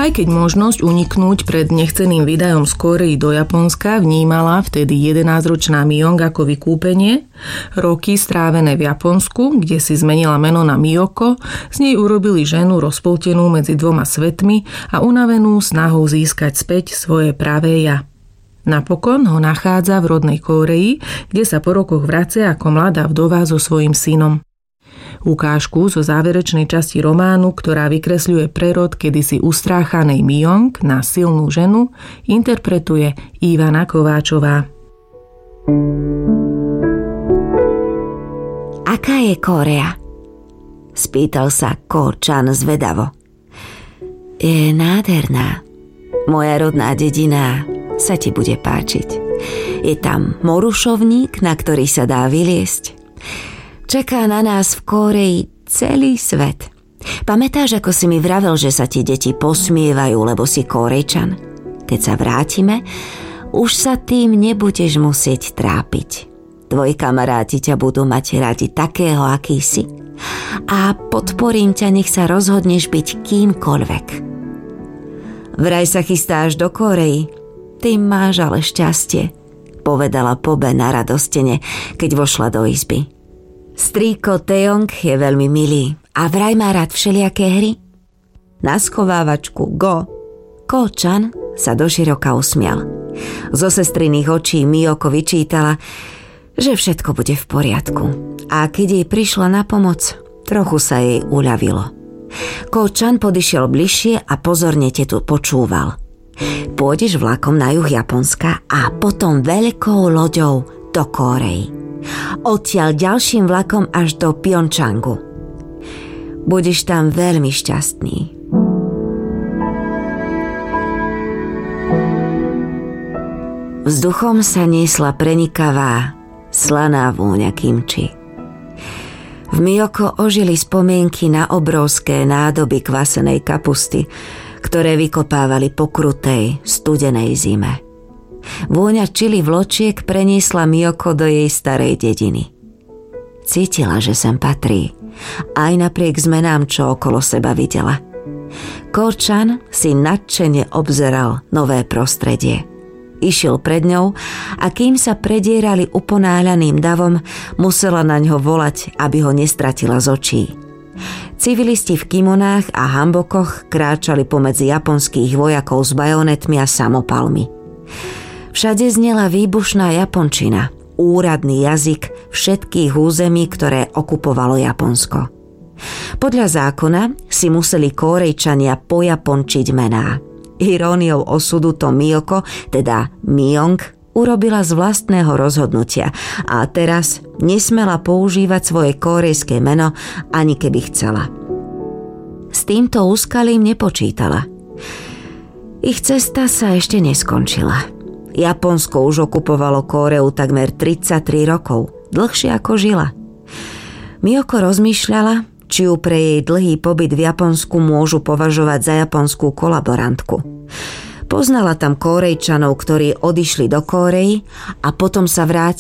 Aj keď možnosť uniknúť pred nechceným výdajom z Kórey do Japonska vnímala vtedy 11-ročná Myong ako vykúpenie, roky strávené v Japonsku, kde si zmenila meno na Miyoko, z nej urobili ženu rozpoltenú medzi dvoma svetmi a unavenú snahou získať späť svoje pravé ja. Napokon ho nachádza v rodnej Kóreji, kde sa po rokoch vracia ako mladá vdova so svojím synom. Ukážku zo záverečnej časti románu, ktorá vykresľuje prerod kedysi ustráchanej Myong na silnú ženu, interpretuje Ivana Kováčová. Aká je Kórea? Spýtal sa Ko-chan zvedavo. Je nádherná. Moja rodná dedina sa ti bude páčiť. Je tam morušovník, na ktorý sa dá vyliesť. Čaká na nás v Kóreji celý svet. Pamätáš, ako si mi vravel, že sa ti deti posmievajú, lebo si Kórejčan? Keď sa vrátime, už sa tým nebudeš musieť trápiť. Tvoji kamaráti ťa budú mať radi takého, aký si. A podporím ťa, nech sa rozhodneš byť kýmkoľvek. Vraj sa chystáš do Kórey. Ty máš ale šťastie, povedala Pobe naradostene, keď vošla do izby. Strýko Taeyong je veľmi milý a vraj má rád všelijaké hry. Na schovávačku Go Ko-chan sa doširoka usmial. Zo sestriných očí Miyoko vyčítala, že všetko bude v poriadku. A keď jej prišla na pomoc, trochu sa jej uľavilo. Ko-chan podišiel bližšie a pozorne tetu počúval. Pôjdeš vlakom na juh Japonska a potom veľkou loďou do Kórey. Odtiaľ ďalším vlakom až do Pyeongchangu. Budeš tam veľmi šťastný. Vzduchom sa niesla prenikavá, slaná vôňa kimči. V Miyoko ožili spomienky na obrovské nádoby kvasenej kapusty, ktoré vykopávali po krutej, studenej zime. Vôňa čili vločiek preniesla Miyoko do jej starej dediny. Cítila, že sem patrí, aj napriek zmenám, čo okolo seba videla. Ko-chan si nadšene obzeral nové prostredie. Išiel pred ňou a kým sa predierali uponáľaným davom, musela na ňo volať, aby ho nestratila z očí. Civilisti v kimonách a hanbokoch kráčali pomedzi japonských vojakov s bajonetmi a samopalmi. Všade znela výbušná japončina, úradný jazyk všetkých území, ktoré okupovalo Japonsko. Podľa zákona si museli Kórejčania pojapončiť mená. Iróniou osudu to Miyoko, teda Myong, urobila z vlastného rozhodnutia a teraz nesmela používať svoje kórejské meno, ani keby chcela. S týmto úskalím nepočítala. Ich cesta sa ešte neskončila. Japonsko už okupovalo Kóreu takmer 33 rokov, dlhšie ako žila. Miyoko rozmýšľala, či ju pre jej dlhý pobyt v Japonsku môžu považovať za japonskú kolaborantku. Poznala tam Kórejčanov, ktorí odišli do Kórey a potom sa vrátili